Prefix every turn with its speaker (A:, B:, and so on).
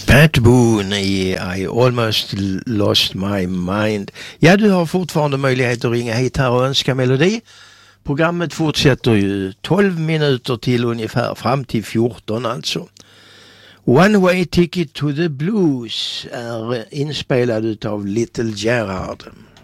A: Pat Boone i I Almost Lost My Mind. Ja, du har fortfarande möjlighet att ringa hit här och önska melodi. Programmet fortsätter ju 12 minuter till ungefär, fram till 14 alltså. One Way Ticket to the Blues är inspelad utav Little Gerhard.